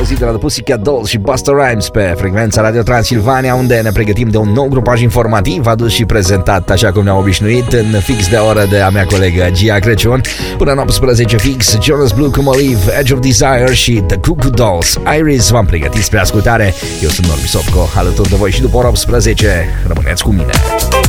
auzit de la The Pussycat Dolls și Busta Rhymes pe frecvența Radio Transilvania, unde ne pregătim de un nou grupaj informativ adus și prezentat așa cum ne-am obișnuit în fix de oră de a mea colegă Gia Crăciun. Până în 18 fix, Jonas Blue cum Olive, Edge of Desire și The Goo Goo Dolls, Iris v-am pregătit spre ascultare. Eu sunt Norbi Sofco, alături de voi și după ora 18. Rămâneți cu mine.